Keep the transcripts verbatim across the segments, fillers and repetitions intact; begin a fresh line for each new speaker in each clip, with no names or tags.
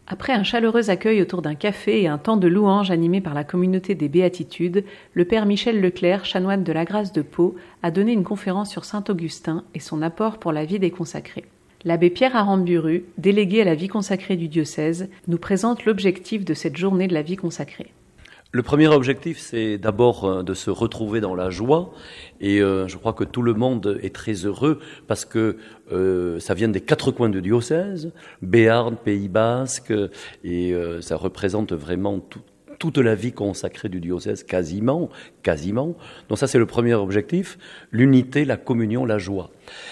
Après un chaleureux accueil autour d'un café et un temps de louange animé par la communauté des Béatitudes, le père Michel Leclerc, chanoine de la Grâce de Pau, a donné une conférence sur saint Augustin et son apport pour la vie des consacrés. L'abbé Pierre Aramburu, délégué à la vie consacrée du diocèse, nous présente l'objectif de cette journée de la vie consacrée.
Le premier objectif, c'est d'abord de se retrouver dans la joie, et euh, je crois que tout le monde est très heureux parce que euh, ça vient des quatre coins du diocèse, Béarn, Pays Basque, et euh, ça représente vraiment tout. toute la vie consacrée du diocèse, quasiment, quasiment. Donc ça, c'est le premier objectif, l'unité, la communion, la joie.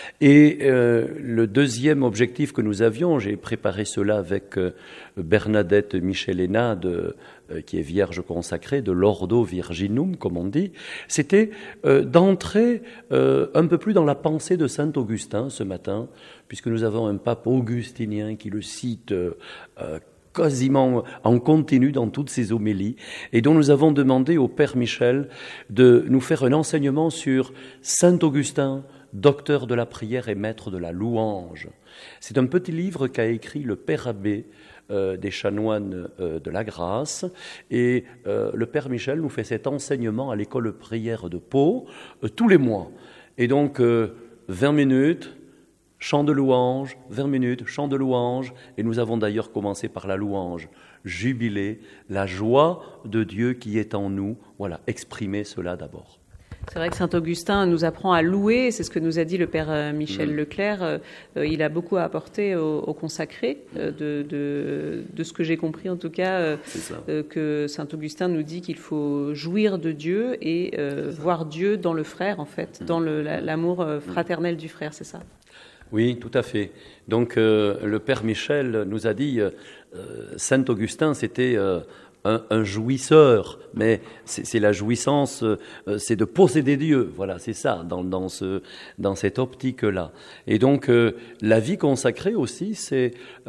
Et euh, le deuxième objectif que nous avions, j'ai préparé cela avec euh, Bernadette Michelena, de, euh, qui est vierge consacrée, de l'Ordo Virginum, comme on dit, c'était euh, d'entrer euh, un peu plus dans la pensée de saint Augustin ce matin, puisque nous avons un pape augustinien qui le cite euh, quasiment en continu dans toutes ses homélies, et dont nous avons demandé au Père Michel de nous faire un enseignement sur saint Augustin, docteur de la prière et maître de la louange. C'est un petit livre qu'a écrit le Père Abbé euh, des chanoines euh, de la Grâce, et euh, le Père Michel nous fait cet enseignement à l'école de prière de Pau euh, tous les mois. Et donc, euh, vingt minutes, chant de louange, vingt minutes, chant de louange, et nous avons d'ailleurs commencé par la louange, jubilé, la joie de Dieu qui est en nous, voilà, exprimer cela d'abord.
C'est vrai que saint Augustin nous apprend à louer, c'est ce que nous a dit le père Michel mmh. Leclerc, euh, il a beaucoup à apporter aux, aux consacrés, euh, de, de, de ce que j'ai compris en tout cas, euh, euh, que saint Augustin nous dit qu'il faut jouir de Dieu et euh, voir Dieu dans le frère en fait, mmh. dans le, la, l'amour fraternel mmh. du frère, c'est ça ?
Oui, tout à fait. Donc euh, le Père Michel nous a dit, euh, saint Augustin c'était euh, un, un jouisseur, mais c'est, c'est la jouissance, euh, c'est de posséder Dieu. Voilà, c'est ça, dans, dans, ce, dans cette optique-là. Et donc euh, la vie consacrée aussi, c'est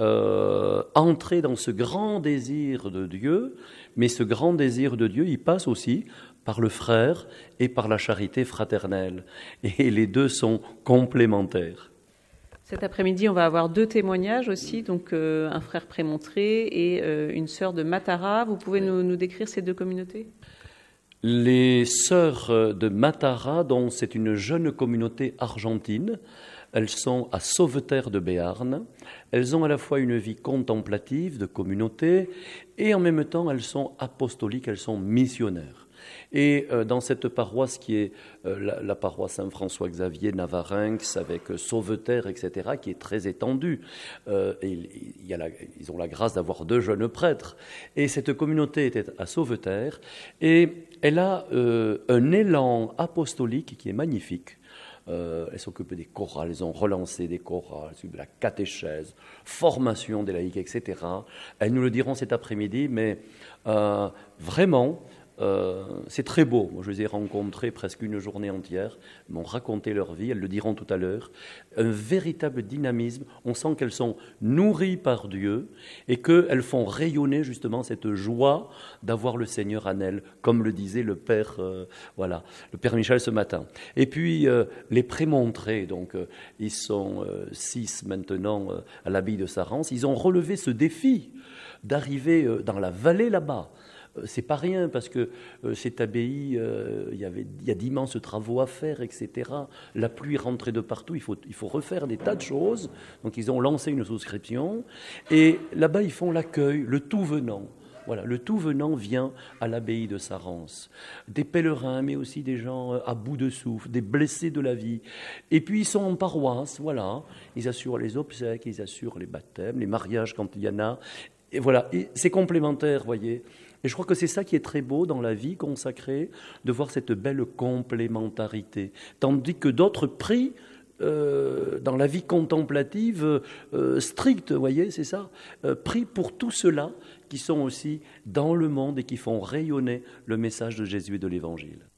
euh, entrer dans ce grand désir de Dieu, mais ce grand désir de Dieu, il passe aussi par le frère et par la charité fraternelle. Et les deux sont complémentaires.
Cet après-midi, on va avoir deux témoignages aussi, donc euh, un frère prémontré et euh, une sœur de Matara. Vous pouvez nous, nous décrire ces deux communautés ?
Les sœurs de Matara, dont c'est une jeune communauté argentine, elles sont à Sauveterre de Béarn. Elles ont à la fois une vie contemplative de communauté et en même temps elles sont apostoliques, elles sont missionnaires. Et euh, dans cette paroisse qui est euh, la, la paroisse Saint-François-Xavier Navarinx avec euh, Sauveterre, et cetera, qui est très étendue, euh, et il y a la, ils ont la grâce d'avoir deux jeunes prêtres. Et cette communauté était à Sauveterre et elle a euh, un élan apostolique qui est magnifique. Euh, elles s'occupent des chorales, elles ont relancé des chorales, de la catéchèse, formation des laïcs, et cetera. Elles nous le diront cet après-midi, mais euh, vraiment... Euh, c'est très beau. Moi, je les ai rencontrées presque une journée entière, elles m'ont raconté leur vie, elles le diront tout à l'heure. Un véritable dynamisme, on sent qu'elles sont nourries par Dieu et qu'elles font rayonner justement cette joie d'avoir le Seigneur en elles, comme le disait le Père, euh, voilà, le Père Michel ce matin. Et puis, euh, les prémontrés, donc euh, ils sont euh, six maintenant euh, à l'abbaye de Sarrance, ils ont relevé ce défi d'arriver euh, dans la vallée là-bas. C'est pas rien parce que euh, cette abbaye, euh, il y avait, il y a d'immenses travaux à faire, et cetera. La pluie rentrait de partout, il faut, il faut refaire des tas de choses. Donc ils ont lancé une souscription et là-bas ils font l'accueil, le tout venant. Voilà, le tout venant vient à l'abbaye de Sarrance. Des pèlerins, mais aussi des gens à bout de souffle, des blessés de la vie. Et puis ils sont en paroisse, voilà. Ils assurent les obsèques, ils assurent les baptêmes, les mariages quand il y en a. Et voilà, et c'est complémentaire, vous voyez. Et je crois que c'est ça qui est très beau dans la vie consacrée, de voir cette belle complémentarité. Tandis que d'autres prient euh, dans la vie contemplative euh, stricte, vous voyez, c'est ça, euh, prient pour tous ceux-là qui sont aussi dans le monde et qui font rayonner le message de Jésus et de l'Évangile.